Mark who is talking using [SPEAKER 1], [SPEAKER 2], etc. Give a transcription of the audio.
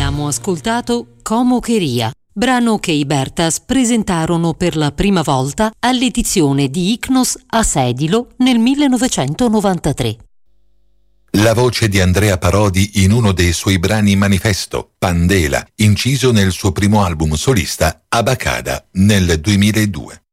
[SPEAKER 1] Abbiamo ascoltato Como Quería, brano che i Bertas presentarono per la prima volta all'edizione di Icnos a Sedilo nel 1993.
[SPEAKER 2] La voce di Andrea Parodi in uno dei suoi brani manifesto, Pandela, inciso nel suo primo album solista Abacada nel 2002.